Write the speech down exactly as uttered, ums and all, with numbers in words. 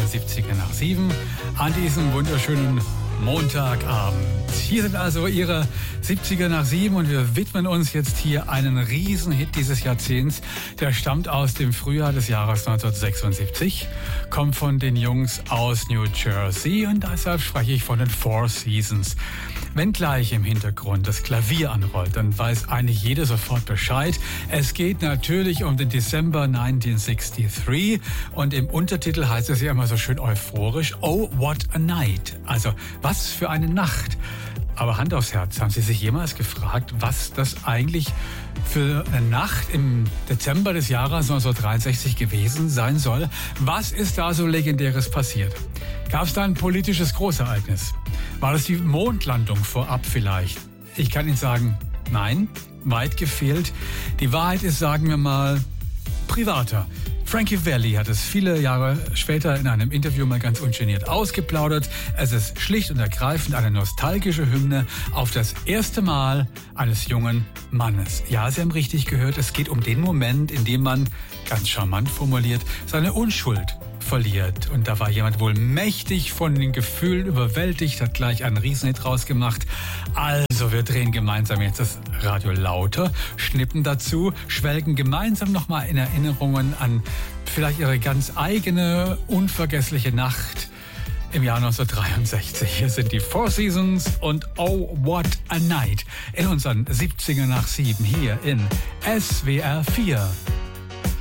siebziger nach sieben an diesem wunderschönen Montagabend. Hier sind also Ihre siebziger nach sieben und wir widmen uns jetzt hier einen Riesenhit dieses Jahrzehnts. Der stammt aus dem Frühjahr des Jahres neunzehnhundertsechsundsiebzig, kommt von den Jungs aus New Jersey und deshalb spreche ich von den Four Seasons. Wenn gleich im Hintergrund das Klavier anrollt, dann weiß eigentlich jeder sofort Bescheid. Es geht natürlich um den December neunzehnhundertdreiundsechzig und im Untertitel heißt es ja immer so schön euphorisch, Oh, what a night. Also, was für eine Nacht. Aber Hand aufs Herz, haben Sie sich jemals gefragt, was das eigentlich für eine Nacht im Dezember des Jahres neunzehnhundertdreiundsechzig gewesen sein soll? Was ist da so Legendäres passiert? Gab es da ein politisches Großereignis? War das die Mondlandung vorab vielleicht? Ich kann Ihnen sagen, nein, weit gefehlt. Die Wahrheit ist, sagen wir mal, privater. Frankie Valli hat es viele Jahre später in einem Interview mal ganz ungeniert ausgeplaudert. Es ist schlicht und ergreifend eine nostalgische Hymne auf das erste Mal eines jungen Mannes. Ja, Sie haben richtig gehört, es geht um den Moment, in dem man, ganz charmant formuliert, seine Unschuld verliert. Und da war jemand wohl mächtig von den Gefühlen überwältigt, hat gleich einen Riesenhit rausgemacht. Also, wir drehen gemeinsam jetzt das Radio lauter, schnippen dazu, schwelgen gemeinsam nochmal in Erinnerungen an vielleicht Ihre ganz eigene, unvergessliche Nacht im Jahr neunzehnhundertdreiundsechzig. Hier sind die Four Seasons und Oh, what a night in unseren siebziger nach sieben hier in S W R vier.